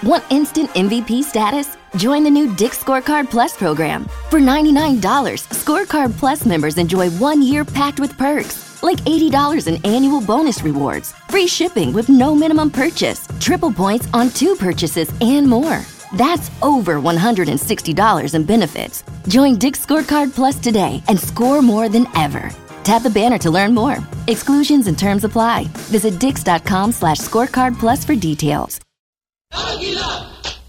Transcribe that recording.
Want instant MVP status? Join the new Dick's Scorecard Plus program. For $99, Scorecard Plus members enjoy 1 year packed with perks, like $80 in annual bonus rewards, free shipping with no minimum purchase, triple points on 2 purchases, and more. That's over $160 in benefits. Join Dick's Scorecard Plus today and score more than ever. Tap the banner to learn more. Exclusions and terms apply. Visit dix.com/scorecard plus for details. ¡Águila!